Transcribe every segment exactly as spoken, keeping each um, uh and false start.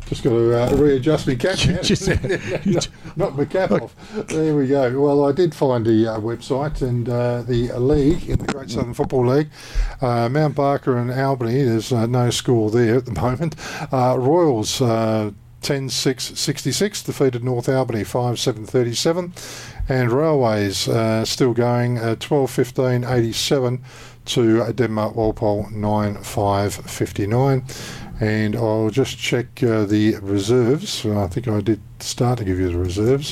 Just got to uh, readjust my cap now. Just- Knock- Knock my cap off. There we go. Well, I did find the uh, website and uh, the league in the Great Southern Football League. Uh, Mount Barker and Albany, there's uh, no score there at the moment. Uh, Royals, uh, ten six sixty-six, defeated North Albany five seven thirty-seven. And Railways uh, still going, uh, twelve fifteen eighty-seven to Denmark Walpole nine five fifty-nine. And I'll just check uh, the reserves. I think I did start to give you the reserves.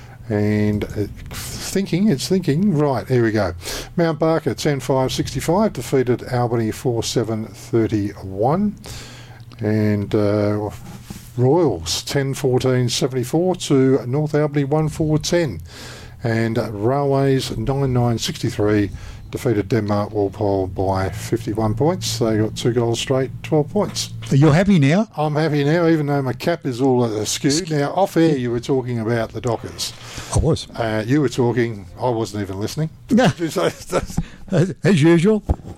And uh, thinking, it's thinking. Right, here we go. Mount Barker ten five sixty-five defeated Albany four seven thirty-one. And uh, Royals ten fourteen seventy-four to North Albany one four ten. And uh, Railways nine nine sixty-three defeated Denmark Walpole by fifty-one points. They got two goals straight, twelve points. You're happy now? I'm happy now, even though my cap is all askew. Now, off air, you were talking about the Dockers. I was. Uh, you were talking, I wasn't even listening. Yeah. So that's- As, as usual.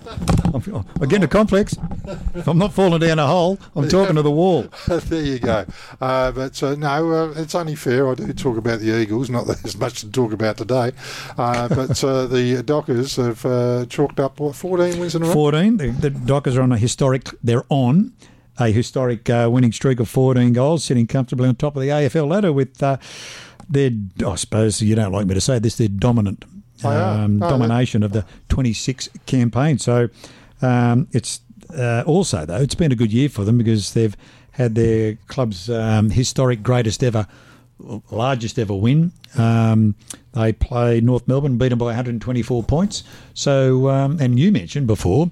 I'm, I'm getting a complex. If I'm not falling down a hole, I'm talking to the wall. there you go. Uh, but uh, no, uh, it's only fair. I do talk about the Eagles, not that there's much to talk about today. Uh, but uh, the Dockers have uh, chalked up, what, fourteen wins in a row? fourteen. The, the Dockers are on a historic, they're on a historic uh, winning streak of fourteen goals, sitting comfortably on top of the A F L ladder with uh, their, I suppose you don't like me to say this, their dominant um, oh, domination of the twenty-six campaign. So um, it's uh, also, though, it's been a good year for them because they've had their club's um, historic greatest ever, largest ever win. Um, they played North Melbourne, beat them by one hundred twenty-four points. So, um, and you mentioned before,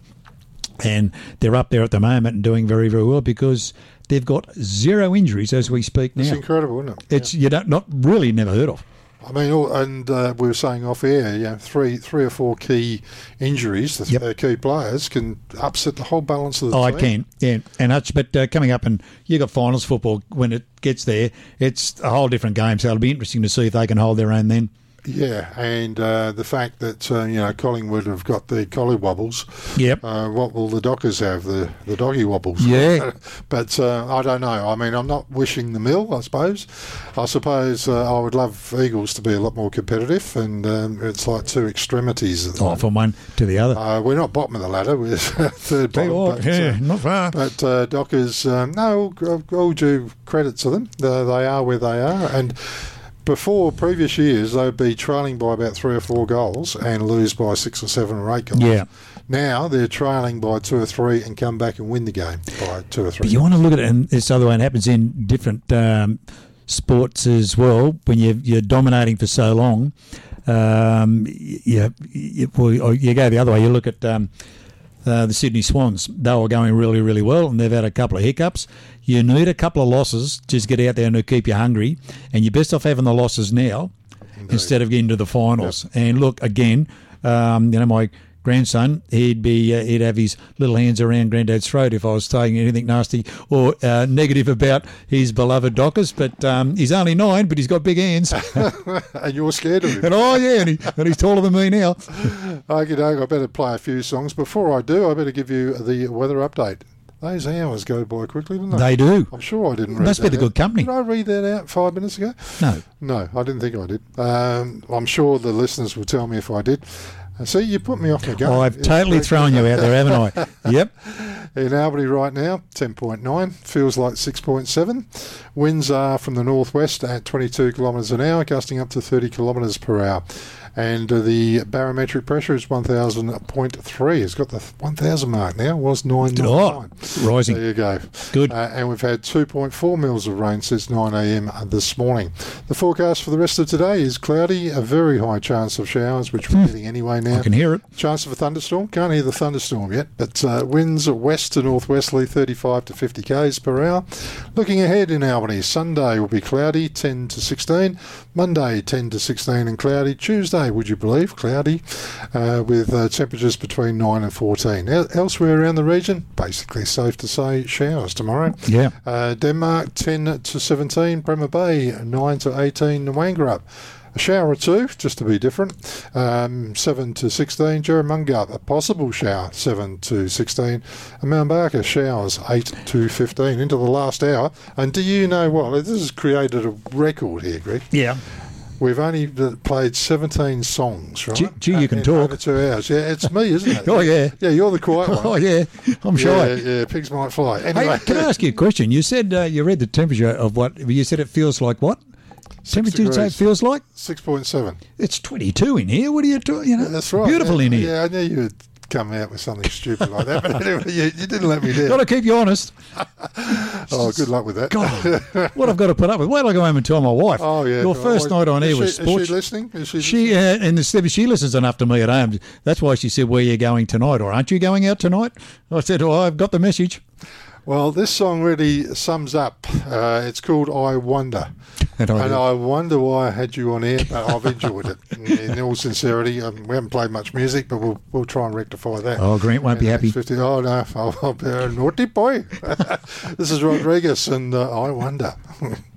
and they're up there at the moment and doing very, very well because they've got zero injuries as we speak now. It's incredible, isn't it? It's you don't not really never heard of. I mean, all, and uh, we were saying off air, you know, three, three or four key injuries, the Yep. uh, key players can upset the whole balance of the Oh, team. I can, yeah, and Hutch, but uh, coming up and you got finals football when it gets there, it's a whole different game. So it'll be interesting to see if they can hold their own then. Yeah, and uh, the fact that uh, you know Collingwood have got the collie wobbles. Yep. Uh, what will the Dockers have? The the doggy wobbles. Yeah. but uh, I don't know. I mean, I'm not wishing the mill. I suppose. I suppose uh, I would love Eagles to be a lot more competitive, and um, it's like two extremities. At the Oh, moment. from one to the other. Uh, we're not bottom of the ladder. We're third Tell you bottom. what, but, yeah, uh, not far. but uh, Dockers, um, no, all, all due credit to them. Uh, they are where they are, and. Before previous years, they'd be trailing by about three or four goals and lose by six or seven or eight goals. Yeah. Now they're trailing by two or three and come back and win the game by two or three. But you want to look at it, and this other one happens in different um, sports as well. When you're, you're dominating for so long, um, you, you, well, you go the other way. You look at um, uh, the Sydney Swans. They were going really, really well, and they've had a couple of hiccups. You need a couple of losses just to get out there and to keep you hungry, and you're best off having the losses now Indeed. Instead of getting to the finals. Yep. And look, again, um, you know, my grandson, he'd be uh, he'd have his little hands around Granddad's throat if I was saying anything nasty or uh, negative about his beloved Dockers. But um, he's only nine, but he's got big hands. And you're scared of him. And oh yeah, and, he, and he's taller than me now. Okay, I better play a few songs. Before I do, I better give you the weather update. Those hours go by quickly, don't they? They do. I'm sure I didn't read Must that be the out. good company. Did I read that out five minutes ago? No. No, I didn't think I did. Um, I'm sure the listeners will tell me if I did. Uh, see, you put me off my game. Oh, I've totally thrown you out there, haven't I? Yep. In Albany right now, ten point nine. Feels like six point seven. Winds are from the northwest at twenty-two kilometres an hour, gusting up to thirty kilometres per hour. And uh, the barometric pressure is one thousand point three. It's got the one thousand mark now. It was nine ninety-nine. Oh, rising. There you go. Good. Uh, and we've had two point four mils of rain since nine a.m. this morning. The forecast for the rest of today is cloudy, a very high chance of showers, which we're getting anyway now. I can hear it. Chance of a thunderstorm. Can't hear the thunderstorm yet, but uh, winds west to northwesterly, thirty-five to fifty k's per hour. Looking ahead in Albany, Sunday will be cloudy, ten to sixteen. Monday, ten to sixteen and cloudy. Tuesday, would you believe, cloudy, uh, with uh, temperatures between nine and fourteen. El- elsewhere around the region, basically safe to say showers tomorrow. Yeah. Uh, Denmark, ten to seventeen. Bremer Bay, nine to eighteen. Wangerup. A shower or two, just to be different. Um, seven to sixteen, Jerramunga, a possible shower, seven to sixteen. And Mount Barker, showers, eight to fifteen, into the last hour. And do you know what? This has created a record here, Greg. Yeah. We've only played seventeen songs, right? Gee, gee you can in talk. Over two hours. Yeah, it's me, isn't it? Oh, yeah. Yeah, you're the quiet one. Oh, yeah. I'm shy. Yeah, yeah, pigs might fly. Anyway. Hey, can I ask you a question? You said uh, you read the temperature of what? You said it feels like what? Temperature did you say it feels like? six point seven. It's twenty-two in here. What are you doing? You know, That's right. Beautiful yeah, in here. Yeah, I knew you would come out with something stupid like that. But anyway, you, you didn't let me down. Got to keep you honest. Oh, good luck with that. God, what I've got to put up with. Wait till I go home and tell my wife. Oh, yeah. Your first oh, night on is air she, was sports. Is she listening? Is she, she listening? uh, and instead she listens enough to me at home. That's why she said, "Where are you going tonight?" Or "Aren't you going out tonight?" I said, "Oh, I've got the message." Well, this song really sums up. Uh, it's called I Wonder. And I, And I wonder why I had you on air, but I've enjoyed it. In, in all sincerity, um, we haven't played much music, but we'll we'll try and rectify that. Oh, Grant won't be In the happy. next fifty Oh, no, I'll, I'll be a naughty boy. This is Rodriguez, and uh, I Wonder.